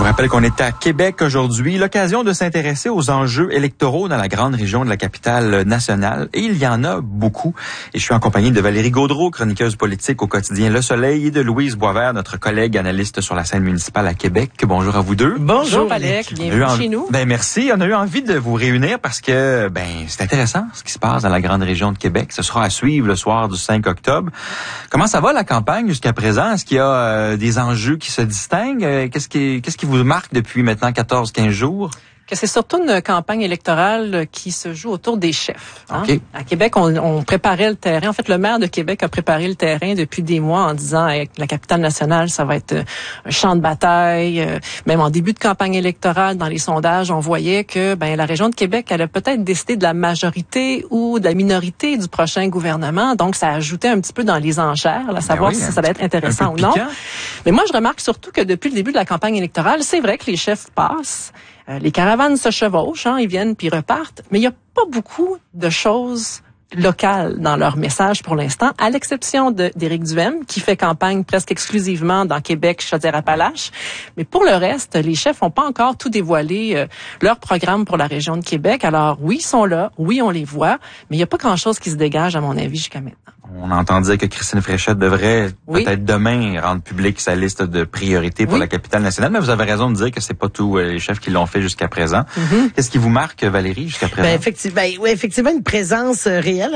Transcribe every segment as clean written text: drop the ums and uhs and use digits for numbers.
rappelle qu'on est à Québec aujourd'hui, l'occasion de s'intéresser aux enjeux électoraux dans la grande région de la capitale nationale. Et il y en a beaucoup. Et je suis en compagnie de Valérie Gaudreault, chroniqueuse politique au quotidien Le Soleil, et de Louise Boisvert, notre collègue analyste sur la scène municipale à Québec. Bonjour à vous deux. Bonjour Alex, bienvenue chez nous. Merci, on a eu envie de vous réunir parce que c'est intéressant ce qui se passe dans la grande région de Québec. Ce sera à suivre le soir du 5 octobre. Comment ça va la campagne jusqu'à présent? Est-ce qu'il y a des enjeux qui se distinguent? Qu'est-ce qui vous marque depuis maintenant 14-15 jours? Que c'est surtout une campagne électorale qui se joue autour des chefs. Hein? Okay. À Québec, on préparait le terrain. En fait, le maire de Québec a préparé le terrain depuis des mois en disant avec la capitale nationale, ça va être un champ de bataille. Même en début de campagne électorale, dans les sondages, on voyait que la région de Québec allait peut-être décider de la majorité ou de la minorité du prochain gouvernement. Donc, ça ajoutait un petit peu dans les enchères, là, savoir si ça allait être intéressant ou non. Mais moi, je remarque surtout que depuis le début de la campagne électorale, c'est vrai que les chefs passent. Les caravanes se chevauchent, ils viennent puis repartent, mais il n'y a pas beaucoup de choses locales dans leur message pour l'instant, à l'exception d'Éric Duhaime, qui fait campagne presque exclusivement dans Québec, Chaudière-Appalaches. Mais pour le reste, les chefs n'ont pas encore tout dévoilé leur programme pour la région de Québec. Alors oui, ils sont là, oui, on les voit, mais il n'y a pas grand-chose qui se dégage, à mon avis, jusqu'à maintenant. On entend dire que Christine Fréchette devrait peut-être demain rendre publique sa liste de priorités pour la capitale nationale, mais vous avez raison de dire que c'est pas tous les chefs qui l'ont fait jusqu'à présent. Qu'est-ce qui vous marque, Valérie, jusqu'à présent? Effectivement, une présence réelle,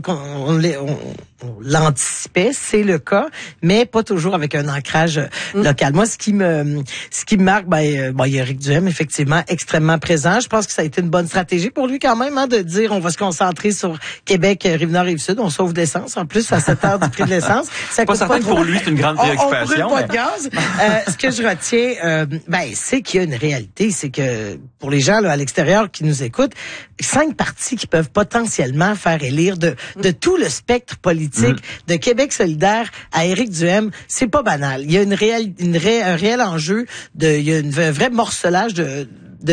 on l'anticipait, c'est le cas, mais pas toujours avec un ancrage local. Moi, ce qui me marque, il y a Éric Duhaime, effectivement, extrêmement présent. Je pense que ça a été une bonne stratégie pour lui quand même, de dire on va se concentrer sur Québec, Rive-Nord, Rive-Sud, on sauve de l'essence. En plus, à 7 heures du prix de l'essence. Ça pas certain que pour lui, c'est une grande préoccupation. On brûle pas de gaz. Ce que je retiens, c'est qu'il y a une réalité. C'est que pour les gens là, à l'extérieur qui nous écoutent, 5 partis qui peuvent potentiellement faire élire de tout le spectre politique de Québec solidaire à Éric Duhaime, c'est pas banal. Il y a un réel enjeu, il y a un vrai morcelage de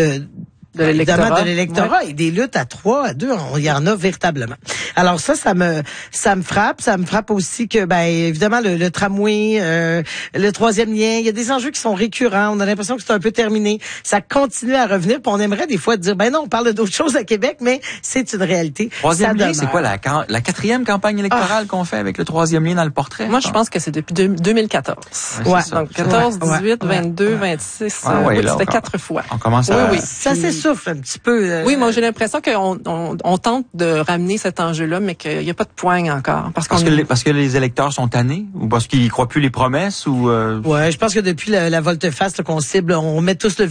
l'électorat et des luttes à 3, à 2, il y en a véritablement. Alors ça me frappe. Ça me frappe aussi que, évidemment, le tramway, le troisième lien, il y a des enjeux qui sont récurrents. On a l'impression que c'est un peu terminé. Ça continue à revenir, puis on aimerait des fois dire, non, on parle d'autres choses à Québec, mais c'est une réalité. Troisième lien, c'est quoi la quatrième campagne électorale qu'on fait avec le troisième lien dans le portrait? Moi, je pense que c'est depuis 2014. Donc 14, 18, 22, 26, c'était 4 fois. On commence à... Oui. Ça souffle un petit peu. Oui, moi j'ai l'impression qu'on tente de ramener cet enjeu-là, mais qu'il n'y a pas de poigne encore. Parce que les électeurs sont tannés ou parce qu'ils croient plus les promesses ou. Ouais, je pense que depuis la volte-face qu'on cible, on met tous le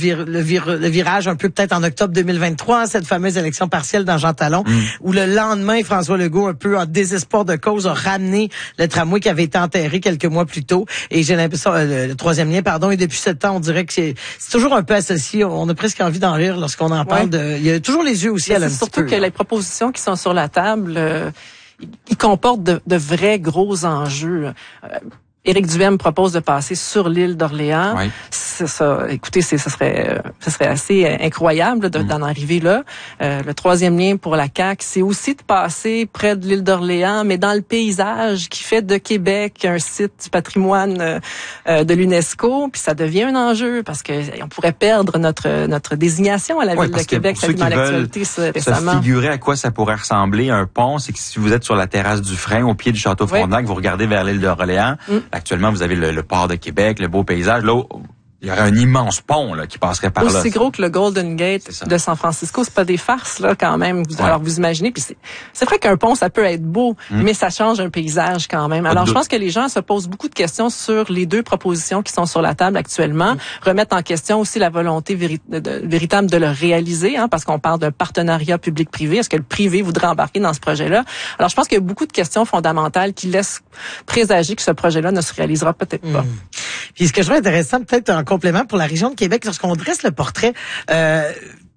virage un peu peut-être en octobre 2023, cette fameuse élection partielle dans Jean Talon, où le lendemain François Legault, un peu en désespoir de cause, a ramené le tramway qui avait été enterré quelques mois plus tôt. Et j'ai l'impression le troisième lien, et depuis ce temps, on dirait que c'est toujours un peu associé. On a presque envie d'en rire lorsqu'on en parle il y a toujours les yeux au ciel un petit peu. Surtout que les propositions qui sont sur la table, ils comportent de vrais gros enjeux. Éric Duhaime propose de passer sur l'île d'Orléans. Oui. C'est ça. Écoutez, ce serait assez incroyable d'en arriver là. Le troisième lien pour la CAQ, c'est aussi de passer près de l'île d'Orléans, mais dans le paysage qui fait de Québec un site du patrimoine de l'UNESCO. Puis ça devient un enjeu parce que on pourrait perdre notre désignation à la ville de Québec. Ça a été dans l'actualité récemment. Se figurer à quoi ça pourrait ressembler un pont, c'est que si vous êtes sur la terrasse du Frein, au pied du château Frontenac, vous regardez vers l'île d'Orléans. Actuellement, vous avez le port de Québec, le beau paysage. Là, il y aurait un immense pont qui passerait par là. Aussi gros que le Golden Gate de San Francisco, c'est pas des farces là quand même. Alors vous imaginez, puis c'est vrai qu'un pont ça peut être beau, mais ça change un paysage quand même. Alors je pense que les gens se posent beaucoup de questions sur les 2 propositions qui sont sur la table actuellement, remettent en question aussi la volonté véritable de le réaliser, parce qu'on parle d'un partenariat public-privé. Est-ce que le privé voudrait embarquer dans ce projet-là? Alors je pense qu'il y a beaucoup de questions fondamentales qui laissent présager que ce projet-là ne se réalisera peut-être pas. Puis ce que je trouve intéressant, peut-être en complément pour la région de Québec, lorsqu'on dresse le portrait,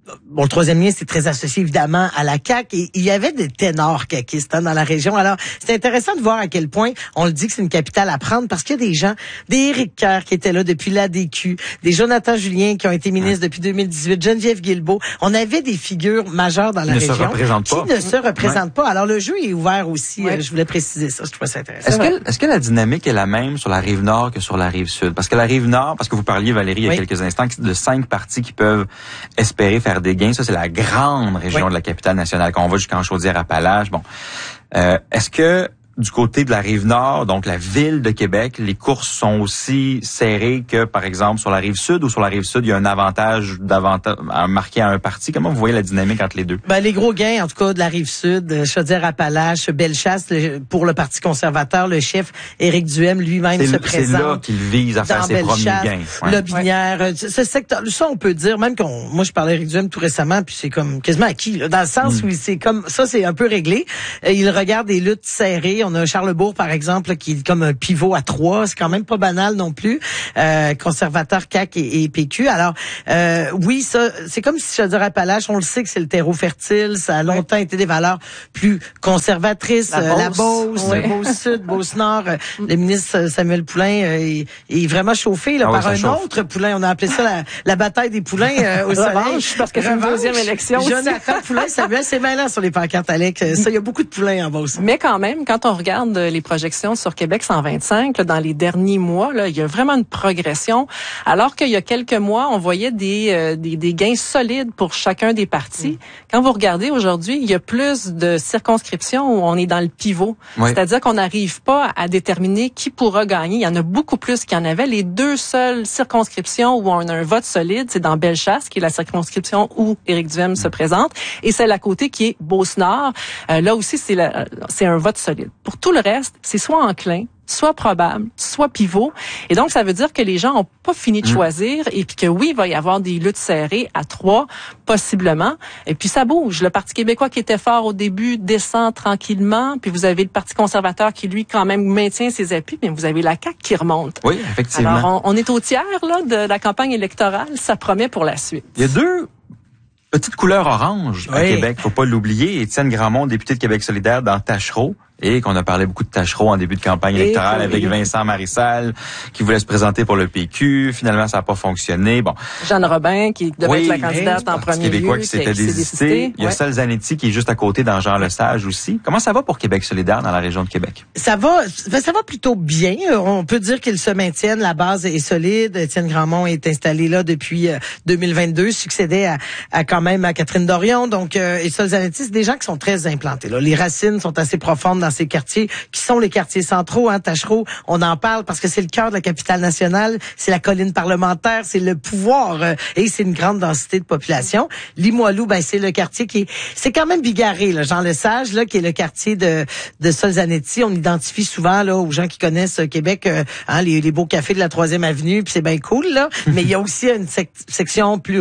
Bon, le troisième lien, c'est très associé évidemment à la CAQ et il y avait des ténors caquistes dans la région. Alors, c'est intéressant de voir à quel point on le dit que c'est une capitale à prendre parce qu'il y a des gens, des Éric Kerr qui étaient là depuis l'ADQ, des Jonathan Julien qui ont été ministres depuis 2018, Geneviève Guilbeault. On avait des figures majeures dans la région qui ne se représentent pas. Alors, le jeu est ouvert aussi. Je voulais préciser ça. Je trouve ça intéressant. Est-ce que la dynamique est la même sur la rive nord que sur la rive sud? Parce que la rive nord, parce que vous parliez, Valérie, il y a quelques instants, de 5 partis qui peuvent espérer faire des gains. Ça, c'est la grande région de la capitale nationale. Quand on va jusqu'en Chaudière-Appalaches, bon. Est-ce que du côté de la rive nord, donc la ville de Québec, les courses sont aussi serrées que, par exemple, sur la rive sud, ou sur la rive sud, il y a un avantage marqué à un parti? Comment vous voyez la dynamique entre les deux? Les gros gains, en tout cas, de la rive sud, Chaudière-Appalaches, Bellechasse, pour le Parti conservateur, le chef Éric Duhem lui-même se présente. C'est là qu'il vise à faire ses premiers gains. Lobinière, ce secteur, ça, on peut dire, même moi, je parlais Éric Duhem tout récemment, puis c'est comme quasiment acquis, là, dans le sens où c'est comme, ça, c'est un peu réglé. Il regarde des luttes serrées. On a Charlesbourg, par exemple, qui est comme un pivot à 3. C'est quand même pas banal non plus. Conservateur, CAQ et PQ. Alors, oui, ça, c'est comme si Chaudière-Appalaches, on le sait que c'est le terreau fertile. Ça a longtemps été des valeurs plus conservatrices. La Beauce, Beauce-Sud, Beauce-Nord. Le ministre Samuel Poulain est vraiment chauffé là, par un autre Poulain. On a appelé ça la bataille des Poulains au soleil. Parce que c'est une deuxième élection aussi. Jonathan Poulain, Samuel, c'est malin sur les pancartes, Alex. Ça, il y a beaucoup de Poulains en Beauce. Mais quand même, quand on regarde les projections sur Québec 125, là, dans les derniers mois, là, il y a vraiment une progression. Alors qu'il y a quelques mois, on voyait des gains solides pour chacun des partis. Quand vous regardez aujourd'hui, il y a plus de circonscriptions où on est dans le pivot. C'est-à-dire qu'on n'arrive pas à déterminer qui pourra gagner. Il y en a beaucoup plus qu'il y en avait. Les 2 seules circonscriptions où on a un vote solide, c'est dans Bellechasse, qui est la circonscription où Éric Duhem se présente, et celle à côté qui est Beauce-Nord. Là aussi, c'est un vote solide. Pour tout le reste, c'est soit enclin, soit probable, soit pivot. Et donc, ça veut dire que les gens ont pas fini de choisir et puis que oui, il va y avoir des luttes serrées à 3, possiblement. Et puis, ça bouge. Le Parti québécois qui était fort au début descend tranquillement. Puis, vous avez le Parti conservateur qui, lui, quand même maintient ses appuis. Mais vous avez la CAQ qui remonte. Oui, effectivement. Alors, on est au tiers là de la campagne électorale. Ça promet pour la suite. Il y a 2 petites couleurs orange à Québec. Faut pas l'oublier. Étienne Grandmont, député de Québec solidaire dans Taschereau. Et qu'on a parlé beaucoup de Taschereau en début de campagne électorale avec Vincent Marissal qui voulait se présenter pour le PQ. Finalement, ça n'a pas fonctionné. Bon. Jeanne Robin qui devait être la candidate en premier Québécois lieu. Qui s'était désisté. Il y a Sol Zanetti qui est juste à côté dans Jean Lesage aussi. Comment ça va pour Québec solidaire dans la région de Québec? Ça va plutôt bien. On peut dire qu'ils se maintiennent. La base est solide. Étienne Grandmont est installé là depuis 2022. Succédait quand même à Catherine Dorion. Donc, et Sol Zanetti, c'est des gens qui sont très implantés. Là. Les racines sont assez profondes dans ces quartiers qui sont les quartiers centraux. Taschereau, on en parle parce que c'est le cœur de la capitale nationale, c'est la colline parlementaire, c'est le pouvoir et c'est une grande densité de population. Limoilou, c'est le quartier c'est quand même bigarré, là, Jean Lesage, là, qui est le quartier de Sol Zanetti. On identifie souvent là aux gens qui connaissent Québec, les beaux cafés de la 3e avenue, puis c'est bien cool là. Mais il y a aussi une section plus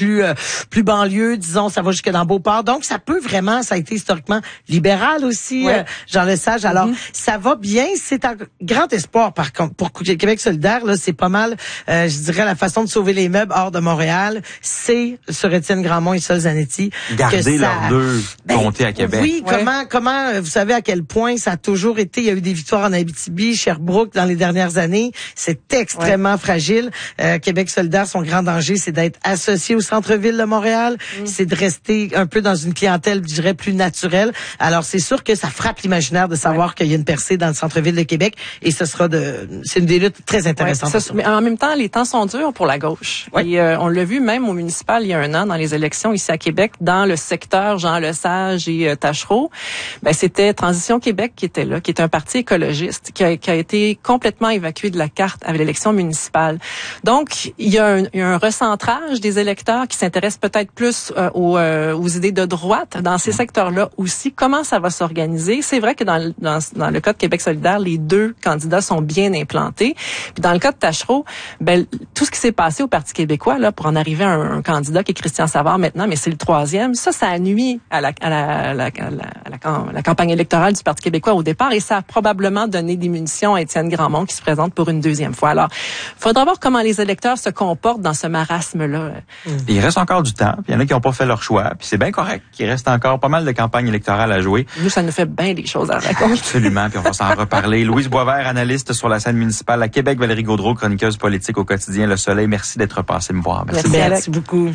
banlieue, disons, ça va jusque dans Beauport. Donc ça peut vraiment, ça a été historiquement libéral aussi. Jean Lesage. Alors, ça va bien. C'est un grand espoir, par contre, pour Québec solidaire. Là, c'est pas mal, je dirais, la façon de sauver les meubles hors de Montréal. C'est sur Étienne Grandmont et Sol Zanetti. Garder leurs 2 comtés à Québec. Oui, comment, vous savez à quel point ça a toujours été, il y a eu des victoires en Abitibi, Sherbrooke dans les dernières années. C'est extrêmement fragile. Québec solidaire, son grand danger, c'est d'être associé au centre-ville de Montréal. C'est de rester un peu dans une clientèle, je dirais, plus naturelle. Alors, c'est sûr que ça frappe l'imaginaire de savoir qu'il y a une percée dans le centre-ville de Québec et c'est une des luttes très intéressantes. Mais en même temps, les temps sont durs pour la gauche. Et on l'a vu même au municipal il y a 1 an dans les élections ici à Québec, dans le secteur Jean Lesage et Taschereau. C'était Transition Québec qui était là, qui est un parti écologiste, qui a été complètement évacué de la carte avec l'élection municipale. Donc, il y a un recentrage des électeurs qui s'intéressent peut-être plus aux idées de droite dans ces secteurs-là aussi. Comment ça va s'organiser? C'est vrai vrai que dans le cas de Québec solidaire, les deux candidats sont bien implantés. Puis dans le cas de Taschereau, tout ce qui s'est passé au Parti québécois là pour en arriver à un candidat qui est Christian Savard maintenant, mais c'est le troisième, ça nuit à la campagne électorale du Parti québécois au départ et ça a probablement donné des munitions à Étienne Grandmont qui se présente pour une deuxième fois. Alors, il faudra voir comment les électeurs se comportent dans ce marasme-là. Il reste encore du temps, puis il y en a qui n'ont pas fait leur choix, puis c'est bien correct qu'il reste encore pas mal de campagnes électorales à jouer. Nous, ça nous fait bien des choses à raconter. Absolument, puis on va s'en reparler. Louise Boisvert, analyste sur la scène municipale à Québec, Valérie Gaudreau, chroniqueuse politique au quotidien Le Soleil. Merci d'être passé me voir. Merci beaucoup.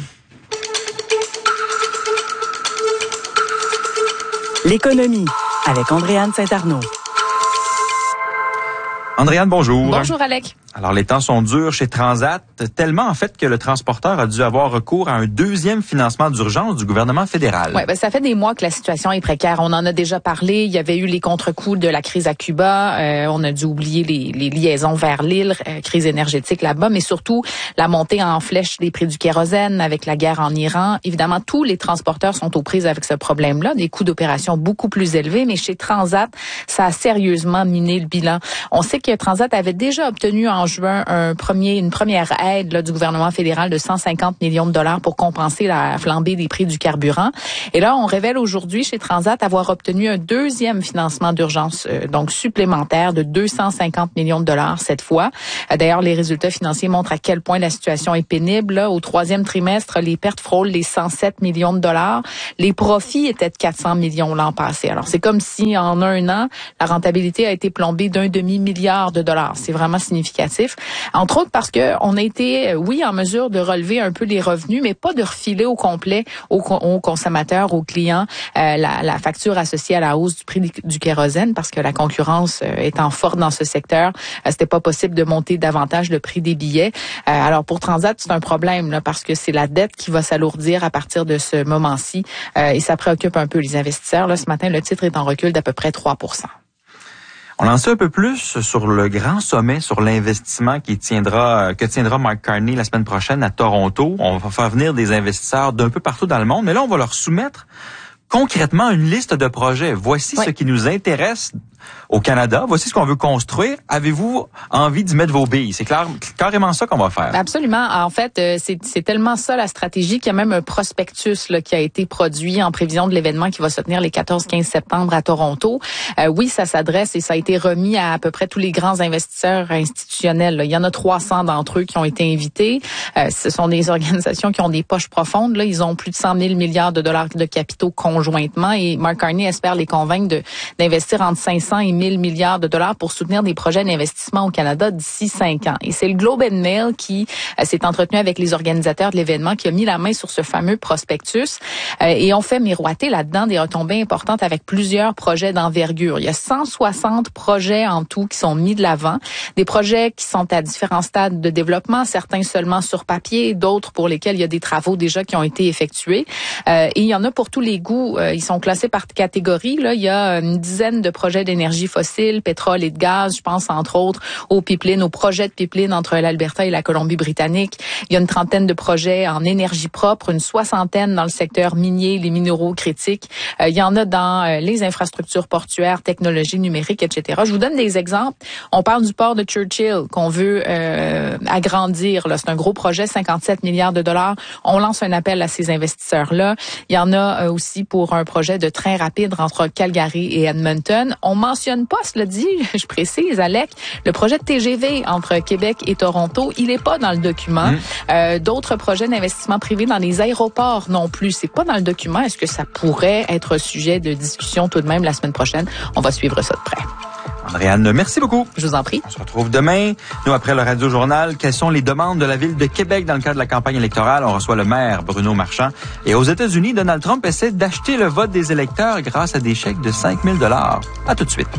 L'économie avec Andréane Saint-Arnaud. Andréane, bonjour. Bonjour, Alec. Alors, les temps sont durs chez Transat, tellement en fait que le transporteur a dû avoir recours à un deuxième financement d'urgence du gouvernement fédéral. Oui, ça fait des mois que la situation est précaire. On en a déjà parlé. Il y avait eu les contre-coups de la crise à Cuba. On a dû oublier les liaisons vers l'île, crise énergétique là-bas, mais surtout la montée en flèche des prix du kérosène avec la guerre en Iran. Évidemment, tous les transporteurs sont aux prises avec ce problème-là, des coûts d'opération beaucoup plus élevés, mais chez Transat, ça a sérieusement miné le bilan. On sait que Transat avait déjà obtenu en juin une première aide là, du gouvernement fédéral de 150 millions de dollars pour compenser la flambée des prix du carburant. Et là, on révèle aujourd'hui chez Transat avoir obtenu un deuxième financement d'urgence, donc supplémentaire de 250 millions de dollars cette fois. D'ailleurs, les résultats financiers montrent à quel point la situation est pénible. Là, au troisième trimestre, les pertes frôlent les 107 millions de dollars. Les profits étaient de 400 millions l'an passé. Alors, c'est comme si en un an, la rentabilité a été plombée d'un demi-milliard de dollars. C'est vraiment significatif. Entre autres parce que on a été, oui, en mesure de relever un peu les revenus, mais pas de refiler au complet aux consommateurs, aux clients, la facture associée à la hausse du prix du kérosène, parce que la concurrence étant forte dans ce secteur, c'était pas possible de monter davantage le prix des billets. Alors pour Transat, c'est un problème là, parce que c'est la dette qui va s'alourdir à partir de ce moment-ci, et ça préoccupe un peu les investisseurs. Là, ce matin, le titre est en recul d'à peu près 3%. On en sait un peu plus sur le grand sommet sur l'investissement que tiendra Mark Carney la semaine prochaine à Toronto. On va faire venir des investisseurs d'un peu partout dans le monde, mais là, on va leur soumettre concrètement une liste de projets. Voici ce qui nous intéresse au Canada. Voici ce qu'on veut construire. Avez-vous envie d'y mettre vos billes? C'est carrément ça qu'on va faire. Absolument. En fait, c'est tellement ça la stratégie qu'il y a même un prospectus là, qui a été produit en prévision de l'événement qui va se tenir les 14-15 septembre à Toronto. Oui, ça s'adresse et ça a été remis à peu près tous les grands investisseurs institutionnels. Là. Il y en a 300 d'entre eux qui ont été invités. Ce sont des organisations qui ont des poches profondes. Là. Ils ont plus de 100 000 milliards de dollars de capitaux conjointement et Mark Carney espère les convaincre d'investir entre 500 et 1000 milliards de dollars pour soutenir des projets d'investissement au Canada d'ici 5 ans. Et c'est le Globe and Mail qui s'est entretenu avec les organisateurs de l'événement, qui a mis la main sur ce fameux prospectus et on fait miroiter là-dedans des retombées importantes avec plusieurs projets d'envergure. Il y a 160 projets en tout qui sont mis de l'avant, des projets qui sont à différents stades de développement, certains seulement sur papier, d'autres pour lesquels il y a des travaux déjà qui ont été effectués. Et il y en a pour tous les goûts. Ils sont classés par catégorie. Là, il y a une dizaine de projets d'énergie fossile, pétrole et de gaz. Je pense entre autres aux pipelines, aux projets de pipelines entre l'Alberta et la Colombie-Britannique. Il y a une trentaine de projets en énergie propre, une soixantaine dans le secteur minier, les minéraux critiques. Il y en a dans les infrastructures portuaires, technologies numériques, etc. Je vous donne des exemples. On parle du port de Churchill qu'on veut agrandir. Là, c'est un gros projet, 57 milliards de dollars. On lance un appel à ces investisseurs-là. Il y en a aussi pour un projet de train rapide entre Calgary et Edmonton. On mentionne pas, cela dit, je précise, Alec, le projet de TGV entre Québec et Toronto, il est pas dans le document. D'autres projets d'investissement privé dans les aéroports non plus, c'est pas dans le document. Est-ce que ça pourrait être sujet de discussion tout de même la semaine prochaine? On va suivre ça de près. Andréane, merci beaucoup. Je vous en prie. On se retrouve demain. Nous, après le Radio Journal, quelles sont les demandes de la Ville de Québec dans le cadre de la campagne électorale? On reçoit le maire Bruno Marchand. Et aux États-Unis, Donald Trump essaie d'acheter le vote des électeurs grâce à des chèques de 5 000 $. À tout de suite.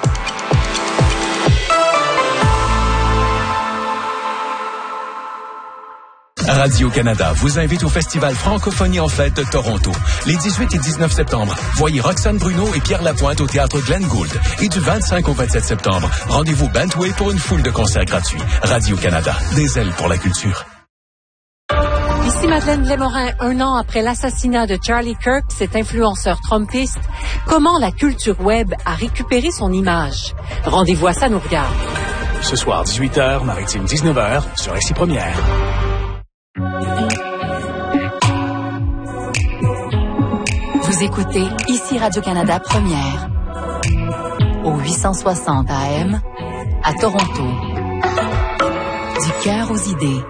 Radio-Canada vous invite au Festival Francophonie en fête de Toronto. Les 18 et 19 septembre, voyez Roxane Bruno et Pierre Lapointe au Théâtre Glenn Gould. Et du 25 au 27 septembre, rendez-vous Bentway pour une foule de concerts gratuits. Radio-Canada, des ailes pour la culture. Ici Ici Madeleine Lémorin, 1 an après l'assassinat de Charlie Kirk, cet influenceur trumpiste, comment la culture web a récupéré son image? Rendez-vous à Ça nous regarde. Ce soir, 18h, Maritime 19h, sur Ici Première. Vous écoutez Ici Radio-Canada Première, au 860 AM, à Toronto. Du cœur aux idées.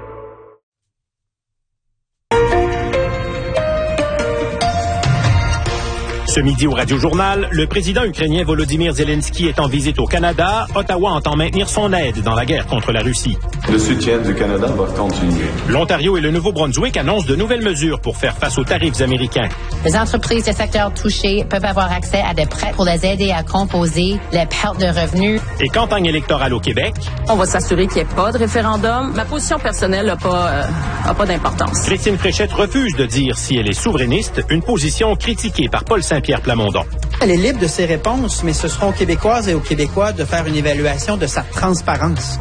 Ce midi au Radio-Journal, le président ukrainien Volodymyr Zelensky est en visite au Canada. Ottawa entend maintenir son aide dans la guerre contre la Russie. Le soutien du Canada va continuer. L'Ontario et le Nouveau-Brunswick annoncent de nouvelles mesures pour faire face aux tarifs américains. Les entreprises des secteurs touchés peuvent avoir accès à des prêts pour les aider à composer les pertes de revenus. Et campagne électorale au Québec. On va s'assurer qu'il n'y ait pas de référendum. Ma position personnelle n'a pas d'importance. Christine Fréchette refuse de dire si elle est souverainiste, une position critiquée par Paul Saint-Pierre Plamondon. Elle est libre de ses réponses, mais ce sera aux Québécoises et aux Québécois de faire une évaluation de sa transparence.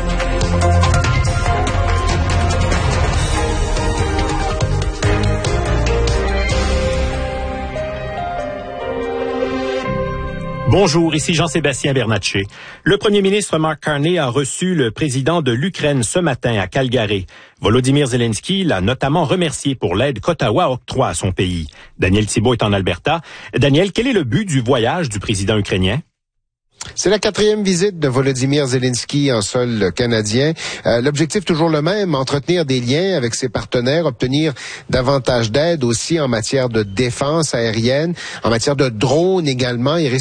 Bonjour, ici Jean-Sébastien Bernatchez. Le premier ministre Mark Carney a reçu le président de l'Ukraine ce matin à Calgary. Volodymyr Zelensky l'a notamment remercié pour l'aide qu'Ottawa octroie à son pays. Daniel Thibault est en Alberta. Daniel, quel est le but du voyage du président ukrainien? C'est la 4e visite de Volodymyr Zelensky en sol canadien. L'objectif toujours le même, entretenir des liens avec ses partenaires, obtenir davantage d'aide aussi en matière de défense aérienne, en matière de drones également.